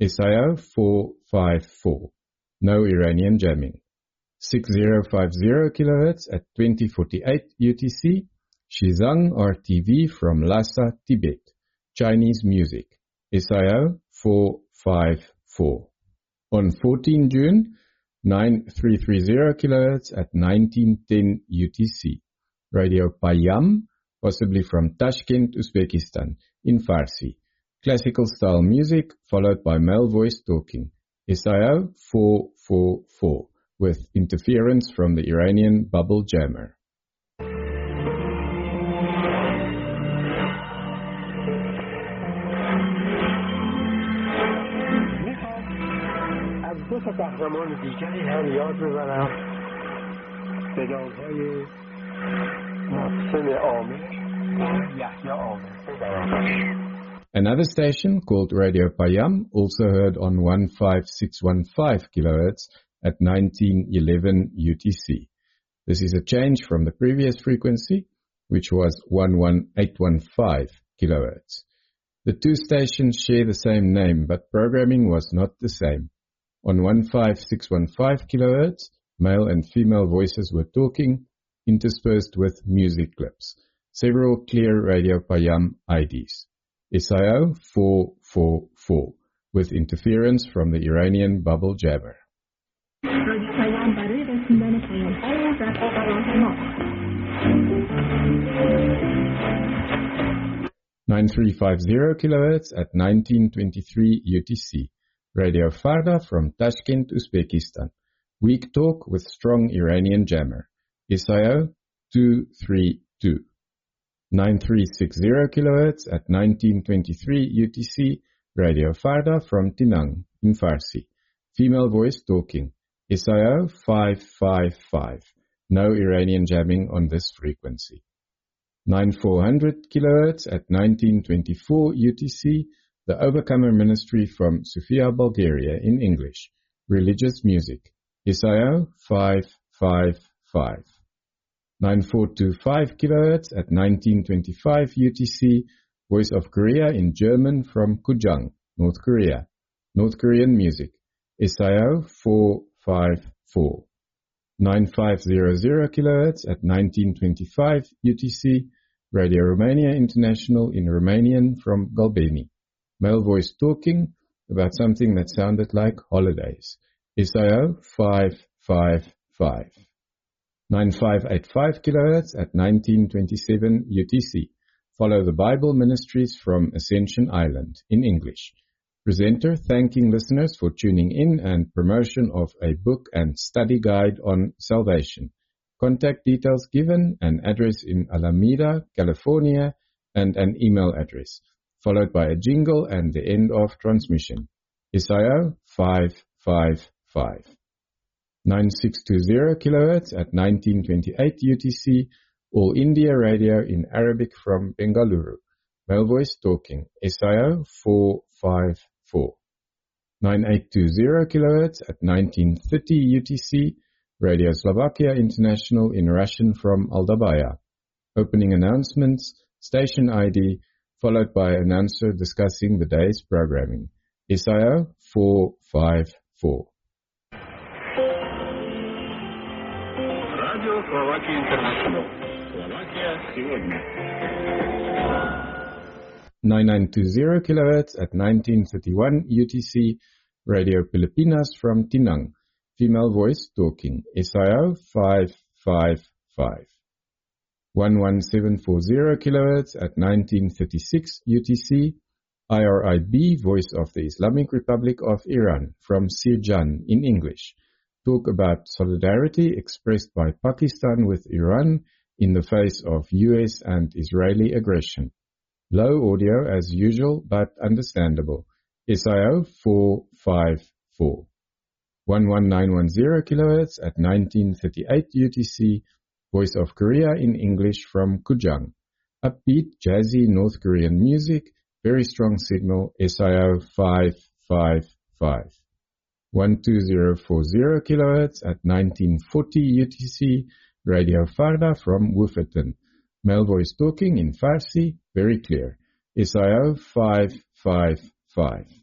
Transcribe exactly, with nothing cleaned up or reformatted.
S I O four five four. No Iranian jamming. six thousand fifty kilohertz at twenty forty-eight U T C. Shizang R T V from Lhasa, Tibet. Chinese music. S I O four five four. On fourteenth June, nine thousand three hundred thirty kilohertz at nineteen ten U T C. Radio Payam, possibly from Tashkent, Uzbekistan, in Farsi. Classical style music followed by male voice talking. S I O four four four with interference from the Iranian bubble jammer. از دو تا قهرمان دیگری هم یاد ببرم به نام‌های محسن عامر و یحیی عامر. Another station called Radio Payam, also heard on fifteen six fifteen kilohertz at nineteen eleven U T C. This is a change from the previous frequency, which was eighteen fifteen kilohertz. The two stations share the same name, but programming was not the same. On fifteen six fifteen kilohertz, male and female voices were talking, interspersed with music clips. Several clear Radio Payam I Ds. S I O four four four, with interference from the Iranian bubble jammer. nine three five zero kilohertz at nineteen twenty-three U T C. Radio Farda from Tashkent, Uzbekistan. Weak talk with strong Iranian jammer. S I O two three two. nine three six zero kilohertz at nineteen twenty-three U T C. Radio Farda from Tinang in Farsi. Female voice talking. S I O five five five. No Iranian jamming on this frequency. nine four hundred kilohertz at nineteen twenty-four U T C. The Overcomer Ministry from Sofia, Bulgaria in English. Religious music. S I O five five five. nine four two five kilohertz at nineteen twenty-five U T C. Voice of Korea in German from Kujang, North Korea. North Korean music. S I O four five four. nine five zero zero kilohertz at nineteen twenty-five U T C. Radio Romania International in Romanian from Galbeni. Male voice talking about something that sounded like holidays. S I O five five five. nine five eight five kilohertz at nineteen twenty-seven U T C. Follow the Bible Ministries from Ascension Island in English. Presenter thanking listeners for tuning in and promotion of a book and study guide on salvation. Contact details given, an address in Alameda, California, and an email address, followed by a jingle and the end of transmission. S I O five five five. nine six two zero kilohertz at nineteen twenty-eight U T C. All India Radio in Arabic from Bengaluru. Male voice talking. S I O four five four. nine eight two zero kilohertz at nineteen thirty U T C. Radio Slovakia International in Russian from Aldabaya. Opening announcements, station I D, followed by announcer discussing the day's programming. S I O four five four. Radio Slovakia International. Slovakia сегодня. nine nine two zero kilohertz at nineteen thirty-one U T C. Radio Pilipinas from Tinang. Female voice talking. S I O five five five. one one seven four zero kilohertz at nineteen thirty-six U T C. I R I B, Voice of the Islamic Republic of Iran, from Sirjan in English. Talk about solidarity expressed by Pakistan with Iran in the face of U S and Israeli aggression. Low audio as usual, but understandable. S I O four five four. one one nine one zero kilohertz at nineteen thirty-eight U T C. Voice of Korea in English from Kujang. Upbeat, jazzy North Korean music, very strong signal. S I O five five five. one two zero four zero kilohertz at nineteen forty U T C. Radio Farda from Wufferton. Male voice talking in Farsi, very clear. S I O five five five.